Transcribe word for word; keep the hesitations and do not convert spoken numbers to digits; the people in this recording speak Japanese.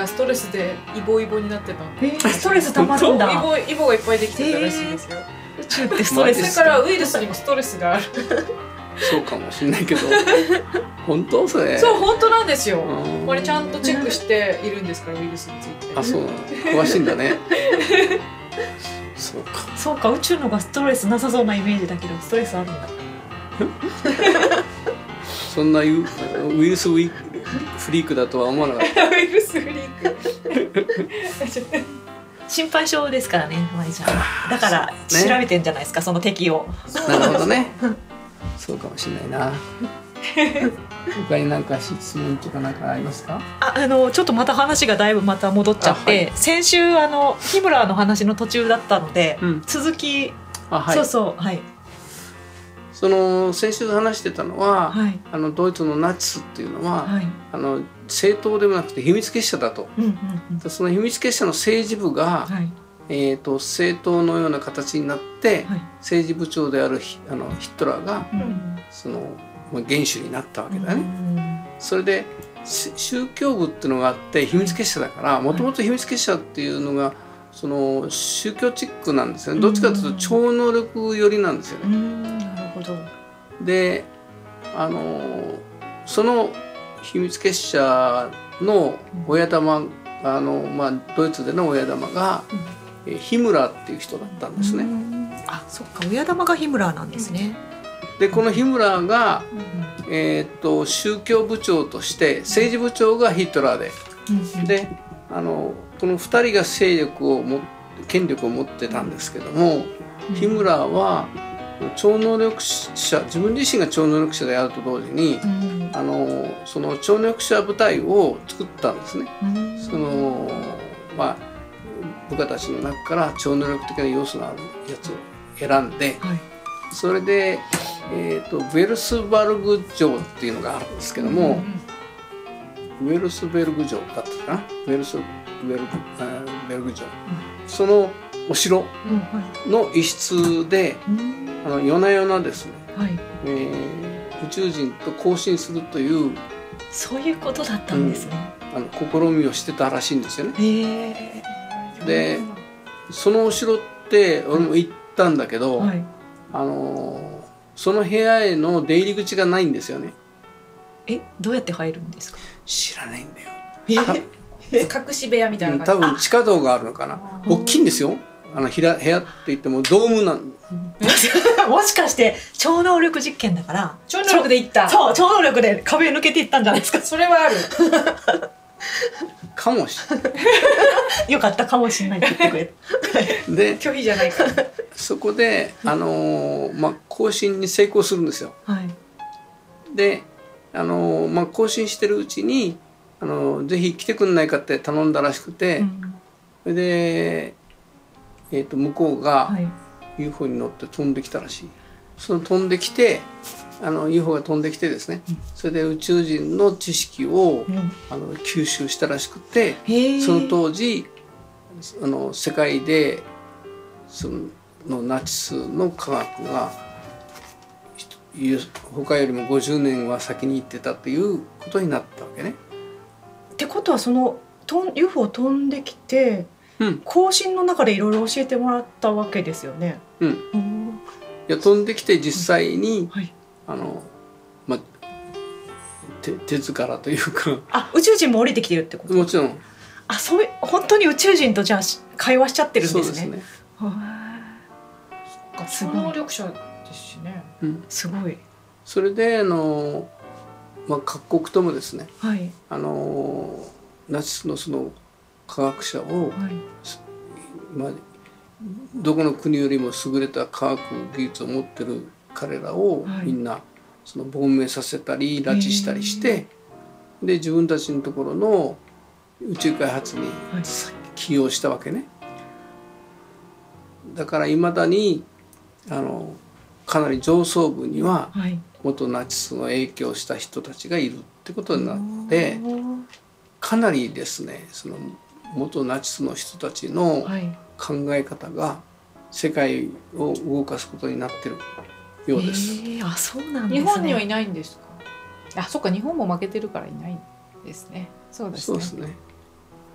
ストレスでイボイボになってたんで、 えー、ストレス溜まるんだ。 イボイボがいっぱいできてたらしいんですよ。 宇宙ってストレスそれからウイルスにもストレスがある。 そうかもしれないけど本当それ。 そう本当なんですよ。これちゃんとチェックしているんですから、ウイルスについて。 あ、そうなの。詳しいんだね。そうか。 そうか、宇宙のがストレスなさそうなイメージだけどストレスあるんだ。 そんなウイルスウィフリークだとは思わなかった。 ウイルスフリーク。 心配性ですからね、まいちゃん。だから調べてんじゃないですか、その敵を。 なるほどね。そうかもしれないな。他に何か質問とか何かありますか？ あ、あのちょっとまた話がだいぶまた戻っちゃって、はい、先週あのヒムラーの話の途中だったので、うん、続き、あ、はい、そうそうはい。 その先週話してたのは、はい、あのドイツのナチスっていうのは、はい、あの政党でもなくて秘密結社だと。その秘密結社の政治部が、はい、えーと政党のような形になって、はい、政治部長であるヒあのヒトラーが、うん、その元首になったわけだね。うん、それで宗教部っていうのがあって秘密結社だからもともと秘密結社っていうのがその宗教チックなんですよね。どっちかというと超能力寄りなんですよね。 なるほど。 であのその秘密結社の親玉、うん、あのまあ、ドイツでの親玉が、うん、ヒムラーっていう人だったんですね。 あ、そっか、親玉がヒムラーなんですね。 でこのヒムラーが、うん、えー、と宗教部長として政治部長がヒトラーで、うん、であのこのふたりが勢力をも権力を持ってたんですけども、うん、ヒムラーは超能力者、自分自身が超能力者であると同時に、うん、あのその超能力者部隊を作ったんですね。うん、そのまあ部下たちの中から超能力的な要素のあるやつを選んで、はい、それで、えーと、ヴェルスバルグ城っていうのがあるんですけども、うん、ウェルスベルグ城だったかな、ウェルスベルグ、ベルグ城、うん、そのお城の一室で、うん、あの夜な夜なですね、はい、えー、宇宙人と交信するというそういうことだったんですね。 うん、あの試みをしてたらしいんですよね。へー。でそのお城って俺も行ったんだけど、はい、あのその部屋への出入り口がないんですよね。 え、どうやって入るんですか？ 知らないんだよ。 え隠し部屋みたいな感じ。 多分地下道があるのかな。大きいんですよ。あの部屋って言ってもドームなん。 もしかして超能力実験だから。 超能力で行った。 そう、超能力で壁抜けていったんじゃないですか。 それはある。 かもしれない。 よかったかもしれないって言ってくれた。で拒否じゃないから。 そこであのー、まあ更新に成功するんですよ。はい、であのー、まあ更新してるうちにあのー、ぜひ来てくんないかって頼んだらしくて、うん、それで、えー、と向こうが ユーフォー に乗って飛んできたらしい。その飛んできてあの ユーフォー が飛んできてですね、うん、それで宇宙人の知識を、うん、あの吸収したらしくて、その当時あの世界でそのナチスの科学が他よりもごじゅうねんは先に行ってたということになったわけね。 ってことはその ユーフォー 飛んできて、うん、交信の中でいろいろ教えてもらったわけですよね。 うん、いや飛んできて実際に、はい、あのま手手力というか、 あ、宇宙人も降りてきてるってこと？ もちろん。 あ、そういう本当に宇宙人とじゃあ会話しちゃってるんですね。そうですね。 超能力者ですしね。 うん、すごい。 それであの、まあ、各国ともですね、はい、あのナチスのその科学者を、はい、まあ、どこの国よりも優れた科学技術を持ってる彼らをみんなその亡命させたり拉致したりして、で自分たちのところの宇宙開発に起用したわけね。だからいまだにあのかなり上層部には元ナチスの影響した人たちがいるってことになって、かなりですねその元ナチスの人たちの考え方が世界を動かすことになってるようです。 えー、あ、そうなんですね。 日本にはいないんですか？あ、そっか、日本も負けてるからいないんですね。そうですね。 そうですね。